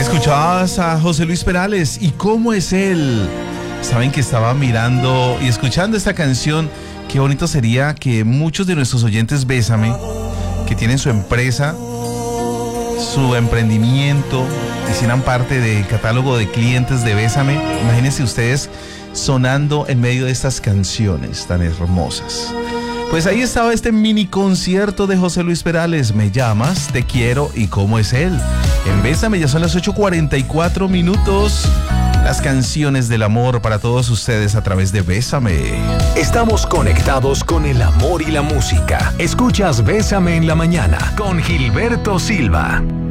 Escuchabas a José Luis Perales. ¿Y cómo es él? Saben que estaba mirando y escuchando esta canción. Qué bonito sería que muchos de nuestros oyentes Bésame, que tienen su empresa, su emprendimiento, hicieran parte del catálogo de clientes de Bésame. Imagínense ustedes sonando en medio de estas canciones tan hermosas. Pues ahí estaba este mini concierto de José Luis Perales. Me llamas, te quiero y cómo es él. En Bésame ya son las 8:44 minutos. Las canciones del amor para todos ustedes a través de Bésame. Estamos conectados con el amor y la música. Escuchas Bésame en la mañana con Gilberto Silva.